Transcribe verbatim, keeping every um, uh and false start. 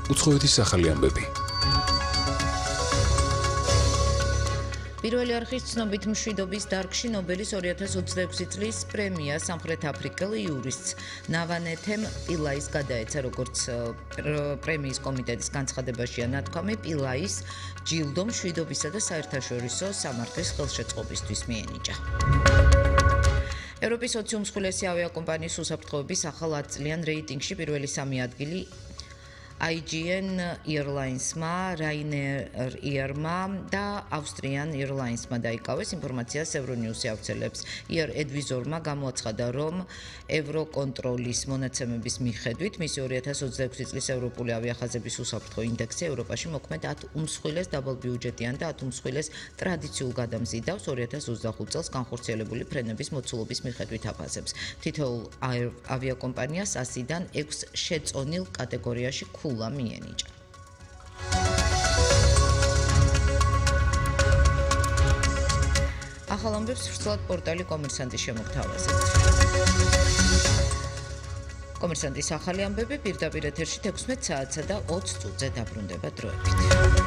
უცხოეთის ახალი ამბები. პირველი არხის ცნობით მშვიდობის დარგში ნობელის ორი ათას ოცდაექვსი წლის პრემია სამხრეთ აფრიკელ იურისტს ნავანეთემ პილაის გადაეცა, როგორც პრემიის კომიტეტის განცხადებაშია ნათქვამი, პილაის ჯილდო მშვიდობისა და საერთაშორისო სამართლის ხელშეწყობისთვის მიენიჭა. ევროპის ოცი უმსხვილესი ავიაკომპანიის უსაფრთხოების ახალ ათწლიან რეიტინგში პირველი სამი ადგილი I G N Airlines-მა, Ryanair Air-მა და Austrian Airlines-მა დაიკავეს, ინფორმაციას Euronews-ი ავრცელებს. Air Advisor-მა გამოაცხადა, რომ ევროკონტროლის მონაცემების მიხედვით მისი ორი ათას ოცდაექვსი წლის ევროპული ავიახაზების უსაფრთხო ინდექსი ევროპაში მოქმედ ათ უმსხვილეს დაბალბიუჯეტიან და ათ უმსხვილეს ტრადიციულ გადამზიდავს ორი ათას ოცდახუთ წელს განხორციელებული ფრენების მოცულობის მიხედვით აფასებს. თითოეულ ავიაკომპანიას ასიდან ექვს შეწონილ კატეგორიაში ქულა მიენიჭა. ახალ ამბებს ვრცლად პორტალი კომერსანტი შემოგთავაზებთ. კომერსანტის ახალი ამბები პირდაპირ ეთერში თექვსმეტ საათსა და ოცი წუთზე დაბრუნდება დროებით.